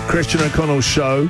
Christian O'Connell Show.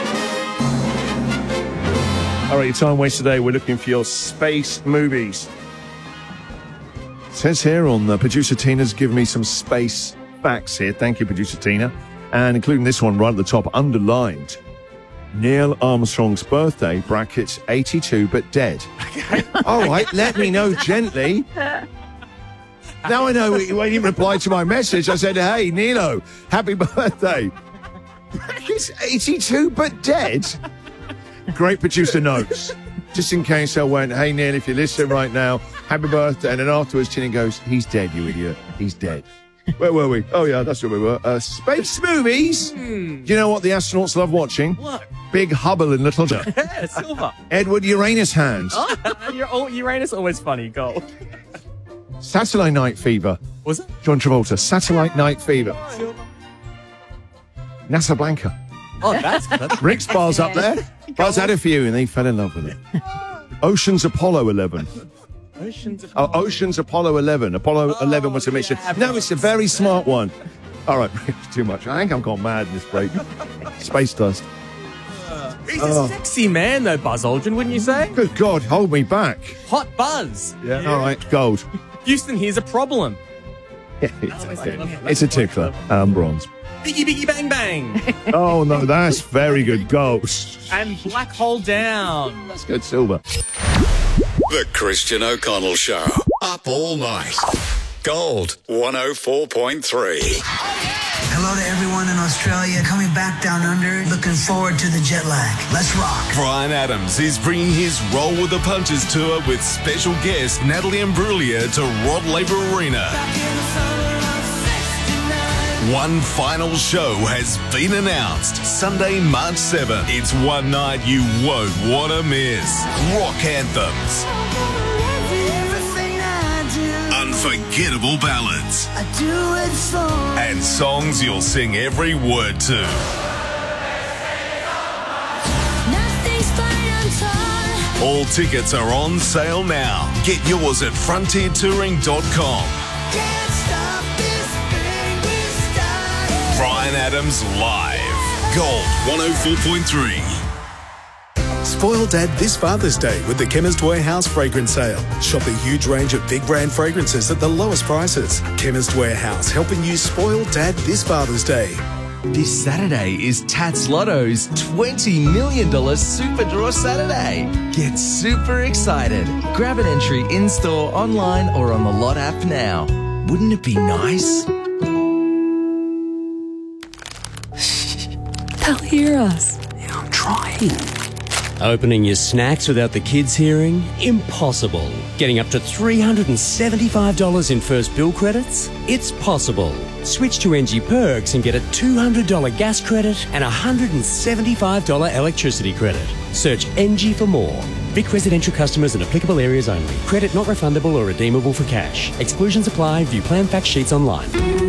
All right, your time waste today. We're looking for your space movies. It says here on the producer Tina's given me some space facts here. Thank you, producer Tina. And including this one right at the top, underlined. Neil Armstrong's birthday, brackets 82 but dead. All right, let me know gently. Now I know when he replied to my message, I said, hey, Nilo, happy birthday. Brackets 82 but dead. Great producer notes. Just in case I went, hey, Neil, if you're listening right now, happy birthday. And then afterwards, Tina goes, he's dead, you idiot. He's dead. Where were we? Oh, yeah, that's where we were. Space movies. Do you know what the astronauts love watching? What? Big Hubble and Little Joe. Yeah, Silver. Edward Uranus Hands. Uranus always funny. Go. Satellite Night Fever. Was it? John Travolta. Satellite Night Fever. Casablanca. Oh, that's Rick's bar's up there. Buzz had a few and they fell in love with it. Ocean's Apollo 11. Ocean's Apollo 11. Apollo 11 was a mission. No, it's a very smart one. All right, too much. I think I've gone mad in this break. Space dust. He's a sexy man, though, Buzz Aldrin, wouldn't you say? Good God, hold me back. Hot Buzz. Yeah. All right, gold. Houston, here's a problem. Yeah, it's a tickler. Bronze. Biggie Biggie Bang Bang. Oh, no, that's very good. Gold. And Black Hole Down. That's good. Silver. The Christian O'Connell Show. Up all night. Gold 104.3. Hello to everyone in Australia coming back down under. Looking forward to the jet lag. Let's rock. Bryan Adams is bringing his Roll with the Punches tour with special guest Natalie Imbruglia to Rod Laver Arena. One final show has been announced. Sunday, March 7th. It's one night you won't want to miss. Rock anthems. Unforgettable ballads. And songs you'll sing every word to. All tickets are on sale now. Get yours at frontiertouring.com. Bryan Adams live. Gold 104.3. Spoil Dad this Father's Day with the Chemist Warehouse fragrance sale. Shop a huge range of big brand fragrances at the lowest prices. Chemist Warehouse, helping you spoil Dad this Father's Day. This Saturday is Tats Lotto's $20 million Super Draw Saturday. Get super excited. Grab an entry in-store, online or on the Lot app now. Wouldn't it be nice? They'll hear us. Yeah, I'm trying. Opening your snacks without the kids hearing? Impossible. Getting up to $375 in first bill credits? It's possible. Switch to NG Perks and get a $200 gas credit and a $175 electricity credit. Search NG for more. Vic residential customers in applicable areas only. Credit not refundable or redeemable for cash. Exclusions apply. View plan fact sheets online.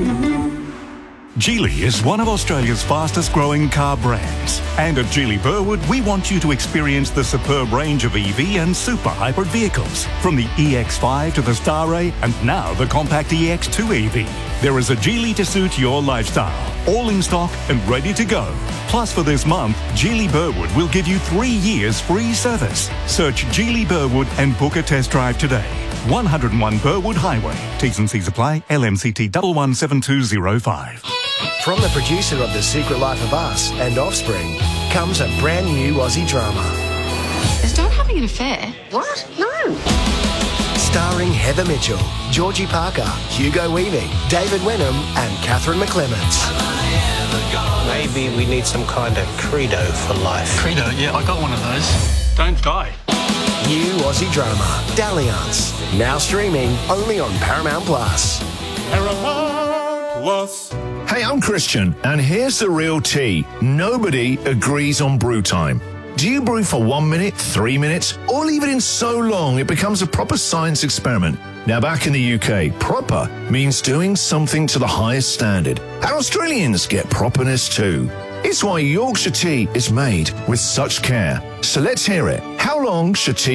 Geely is one of Australia's fastest growing car brands. And at Geely Burwood, we want you to experience the superb range of EV and super hybrid vehicles. From the EX5 to the Starray and now the compact EX2 EV. There is a Geely to suit your lifestyle. All in stock and ready to go. Plus for this month, Geely Burwood will give you 3 years free service. Search Geely Burwood and book a test drive today. 101 Burwood Highway. T's and C's apply. LMCT 117205. From the producer of The Secret Life of Us and Offspring comes a brand new Aussie drama. Is Dad having an affair? What? No. Starring Heather Mitchell, Georgie Parker, Hugo Weaving, David Wenham and Catherine McClements. Maybe we need some kind of credo for life. Credo? Yeah, I got one of those. Don't die. New Aussie drama, Dalliance. Now streaming only on Paramount Plus. Paramount Plus. Hey, I'm Christian, and here's the real tea. Nobody agrees on brew time. Do you brew for 1 minute, 3 minutes, or leave it in so long it becomes a proper science experiment? Now, back in the UK, proper means doing something to the highest standard. And Australians get properness too. It's why Yorkshire tea is made with such care. So let's hear it. How long should tea